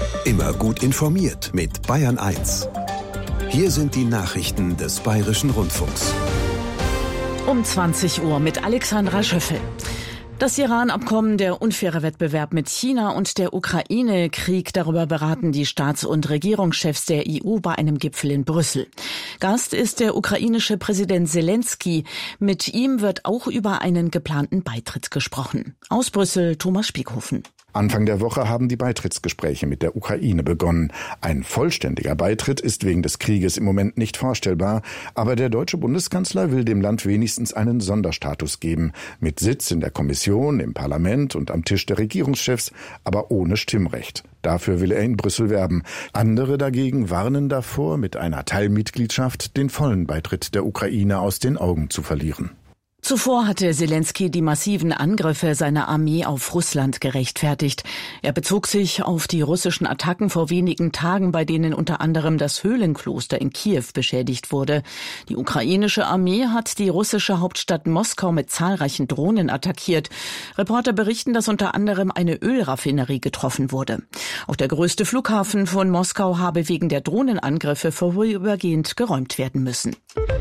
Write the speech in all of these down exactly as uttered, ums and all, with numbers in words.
Immer gut informiert mit Bayern eins. Hier sind die Nachrichten des Bayerischen Rundfunks. Um zwanzig Uhr mit Alexandra Schöffel. Das Iran-Abkommen, der unfaire Wettbewerb mit China und der Ukraine-Krieg, darüber beraten die Staats- und Regierungschefs der E U bei einem Gipfel in Brüssel. Gast ist der ukrainische Präsident Selenskyj. Mit ihm wird auch über einen geplanten Beitritt gesprochen. Aus Brüssel, Thomas Spieghofen. Anfang der Woche haben die Beitrittsgespräche mit der Ukraine begonnen. Ein vollständiger Beitritt ist wegen des Krieges im Moment nicht vorstellbar, aber der deutsche Bundeskanzler will dem Land wenigstens einen Sonderstatus geben, mit Sitz in der Kommission, im Parlament und am Tisch der Regierungschefs, aber ohne Stimmrecht. Dafür will er in Brüssel werben. Andere dagegen warnen davor, mit einer Teilmitgliedschaft den vollen Beitritt der Ukraine aus den Augen zu verlieren. Zuvor hatte Selenskyj die massiven Angriffe seiner Armee auf Russland gerechtfertigt. Er bezog sich auf die russischen Attacken vor wenigen Tagen, bei denen unter anderem das Höhlenkloster in Kiew beschädigt wurde. Die ukrainische Armee hat die russische Hauptstadt Moskau mit zahlreichen Drohnen attackiert. Reporter berichten, dass unter anderem eine Ölraffinerie getroffen wurde. Auch der größte Flughafen von Moskau habe wegen der Drohnenangriffe vorübergehend geräumt werden müssen.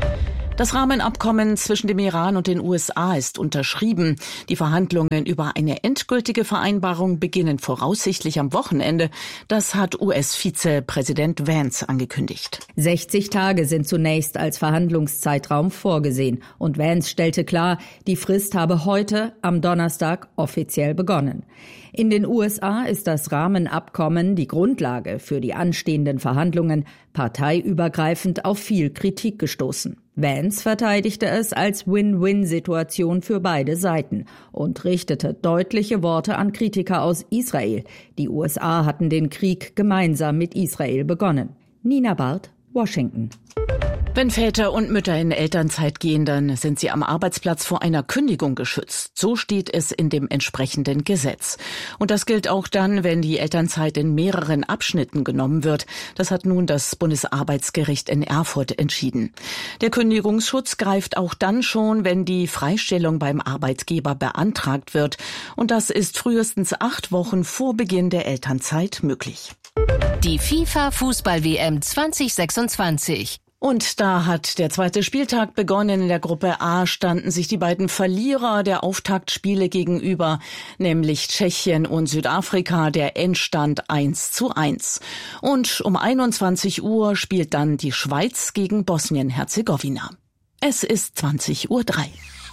Das Rahmenabkommen zwischen dem Iran und den U S A ist unterschrieben. Die Verhandlungen über eine endgültige Vereinbarung beginnen voraussichtlich am Wochenende. Das hat U S-Vizepräsident Vance angekündigt. sechzig Tage sind zunächst als Verhandlungszeitraum vorgesehen. Und Vance stellte klar, die Frist habe heute, am Donnerstag, offiziell begonnen. In den U S A ist das Rahmenabkommen die Grundlage für die anstehenden Verhandlungen, parteiübergreifend auf viel Kritik gestoßen. Vance verteidigte es als Win-Win-Situation für beide Seiten und richtete deutliche Worte an Kritiker aus Israel. Die U S A hatten den Krieg gemeinsam mit Israel begonnen. Nina Barth, Washington. Wenn Väter und Mütter in Elternzeit gehen, dann sind sie am Arbeitsplatz vor einer Kündigung geschützt. So steht es in dem entsprechenden Gesetz. Und das gilt auch dann, wenn die Elternzeit in mehreren Abschnitten genommen wird. Das hat nun das Bundesarbeitsgericht in Erfurt entschieden. Der Kündigungsschutz greift auch dann schon, wenn die Freistellung beim Arbeitgeber beantragt wird. Und das ist frühestens acht Wochen vor Beginn der Elternzeit möglich. Die FIFA-Fußball-W M zwanzig sechsundzwanzig. Und da hat der zweite Spieltag begonnen. In der Gruppe A standen sich die beiden Verlierer der Auftaktspiele gegenüber, nämlich Tschechien und Südafrika, der Endstand eins zu eins. Und um einundzwanzig Uhr spielt dann die Schweiz gegen Bosnien-Herzegowina. Es ist zwanzig Uhr drei.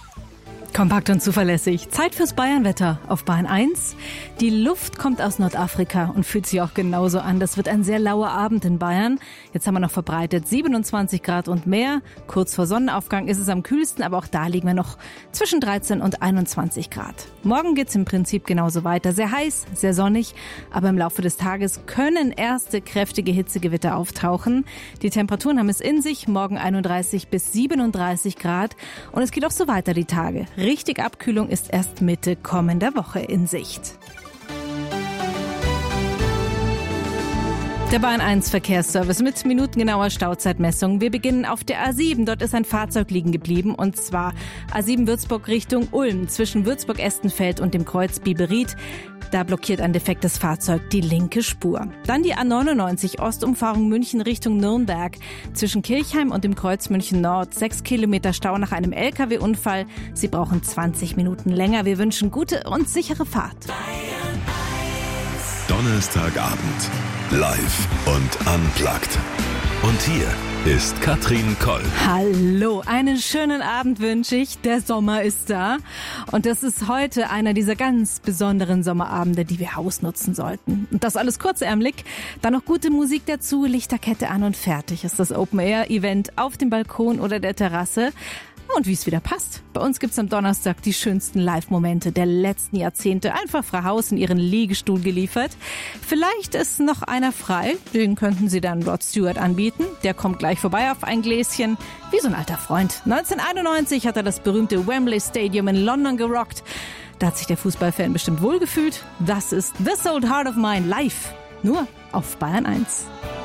Kompakt und zuverlässig. Zeit fürs Bayernwetter auf Bayern eins. Die Luft kommt aus Nordafrika und fühlt sich auch genauso an. Das wird ein sehr lauer Abend in Bayern. Jetzt haben wir noch verbreitet siebenundzwanzig Grad und mehr. Kurz vor Sonnenaufgang ist es am kühlsten, aber auch da liegen wir noch zwischen dreizehn und einundzwanzig Grad. Morgen geht's im Prinzip genauso weiter. Sehr heiß, sehr sonnig, aber im Laufe des Tages können erste kräftige Hitzegewitter auftauchen. Die Temperaturen haben es in sich. Morgen einunddreißig bis siebenunddreißig Grad. Und es geht auch so weiter die Tage. Richtig Abkühlung ist erst Mitte kommender Woche in Sicht. Der Bayern eins Verkehrsservice mit minutengenauer Stauzeitmessung. Wir beginnen auf der A sieben. Dort ist ein Fahrzeug liegen geblieben, und zwar A sieben Würzburg Richtung Ulm zwischen Würzburg-Estenfeld und dem Kreuz Biberried. Da blockiert ein defektes Fahrzeug die linke Spur. Dann die A neunundneunzig Ostumfahrung München Richtung Nürnberg. Zwischen Kirchheim und dem Kreuz München Nord. Sechs Kilometer Stau nach einem L K W-Unfall. Sie brauchen zwanzig Minuten länger. Wir wünschen gute und sichere Fahrt. Donnerstagabend. Live und unplugged. Und hier ist Katrin Koll. Hallo, einen schönen Abend wünsche ich. Der Sommer ist da. Und das ist heute einer dieser ganz besonderen Sommerabende, die wir ausnutzen sollten. Und das alles kurzärmlich. Dann noch gute Musik dazu, Lichterkette an und fertig ist das Open-Air-Event auf dem Balkon oder der Terrasse. Und wie es wieder passt. Bei uns gibt's am Donnerstag die schönsten Live-Momente der letzten Jahrzehnte. Einfach Frau Haus in ihren Liegestuhl geliefert. Vielleicht ist noch einer frei. Den könnten Sie dann Rod Stewart anbieten. Der kommt gleich vorbei auf ein Gläschen. Wie so ein alter Freund. neunzehnhunderteinundneunzig hat er das berühmte Wembley Stadium in London gerockt. Da hat sich der Fußballfan bestimmt wohlgefühlt. Das ist This Old Heart of Mine live. Nur auf Bayern eins.